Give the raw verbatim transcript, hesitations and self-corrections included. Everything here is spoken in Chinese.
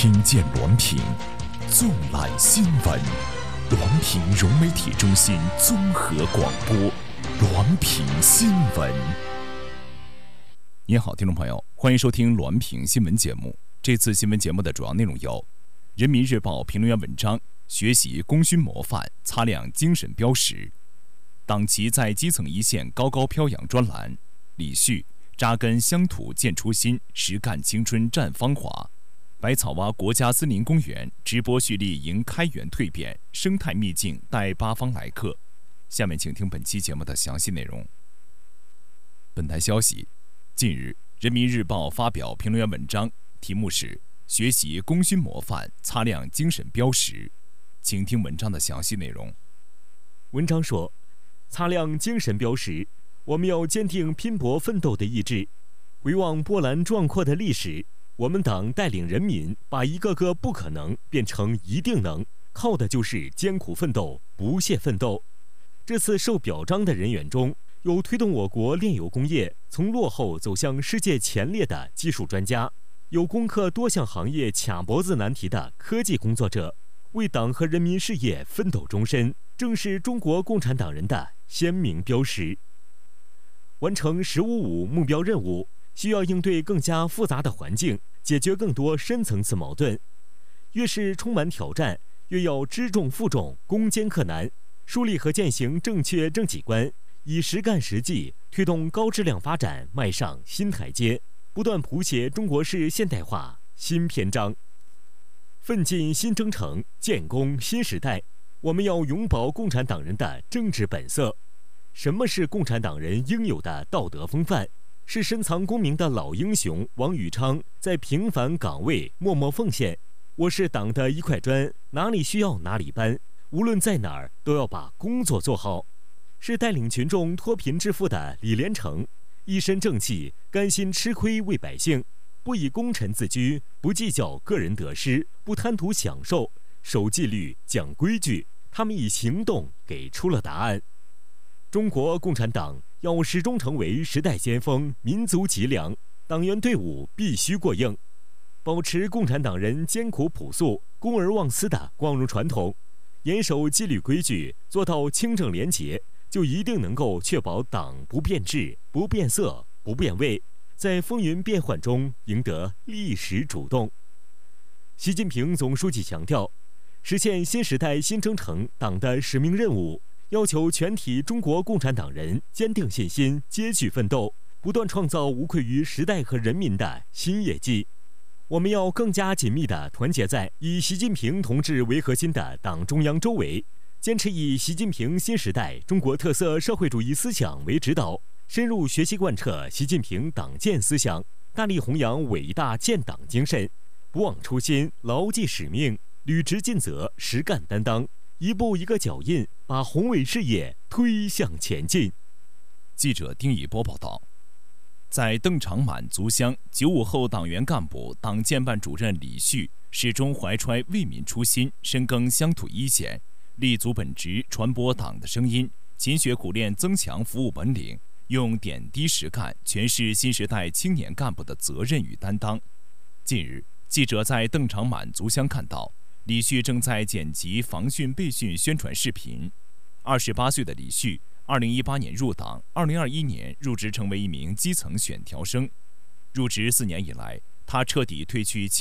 听见滦平，纵览新闻。滦平融媒体中心综合广播，滦平新闻。您好，听众朋友，欢迎收听滦平新闻节目。这次新闻节目的主要内容有：人民日报评论员文章，学习功勋模范，擦亮精神标识；党旗在基层一线高高飘扬专栏；李旭扎根乡土见初心，实干青春绽芳华；百草洼国家森林公园直播蓄力迎开园蜕变，生态秘境带八方来客。下面请听本期节目的详细内容。本台消息，近日人民日报发表评论员文章，题目是学习功勋模范，擦亮精神标识。请听文章的详细内容。 文章说，擦亮精神标识，我们要坚定拼搏奋斗的意志。回望波澜壮阔的历史，我们党带领人民把一个个不可能变成一定能，靠的就是艰苦奋斗、不懈奋斗。这次受表彰的人员中，有推动我国炼油工业从落后走向世界前列的技术专家，有攻克多项行业卡脖子难题的科技工作者，为党和人民事业奋斗终身，正是中国共产党人的鲜明标识。完成“十五五”目标任务，需要应对更加复杂的环境，解决更多深层次矛盾。越是充满挑战，越要知重负重，攻坚克难，树立和践行正确政绩观，以实干实际推动高质量发展迈上新台阶，不断谱写中国式现代化新篇章。奋进新征程，建功新时代，我们要永葆共产党人的政治本色。什么是共产党人应有的道德风范？是深藏功名的老英雄王宇昌在平凡岗位默默奉献。我是党的一块砖，哪里需要哪里搬，无论在哪儿都要把工作做好。是带领群众脱贫致富的李连成，一身正气，甘心吃亏为百姓，不以功臣自居，不计较个人得失，不贪图享受，守纪律讲规矩。他们以行动给出了答案。中国共产党要始终成为时代先锋、民族脊梁，党员队伍必须过硬，保持共产党人艰苦朴素、公而忘私的光荣传统，严守纪律规矩，做到清正廉洁，就一定能够确保党不变质、不变色、不变味，在风云变幻中赢得历史主动。习近平总书记强调，实现新时代新征程党的使命任务，要求全体中国共产党人坚定信心，接续奋斗，不断创造无愧于时代和人民的新业绩。我们要更加紧密地团结在以习近平同志为核心的党中央周围，坚持以习近平新时代中国特色社会主义思想为指导，深入学习贯彻习近平党建思想，大力弘扬伟大建党精神，不忘初心，牢记使命，履职尽责，实干担当，一步一个脚印，把宏伟事业推向前进。 记者丁以波报道，在邓长满族乡，九五后党员干部、党建办主任李旭始终怀揣为民初心，深耕乡土一线，立足本职，传播党的声音，勤学苦练，增强服务本领，用点滴实干诠释新时代青年干部的责任与担当。近日，记者在邓长满族乡看到，李旭正在剪辑防汛备训宣传视频。二十八岁的李旭，二零一八年入党，二零二一年入职成为一名基层选调生。入职四年以来，他彻底褪去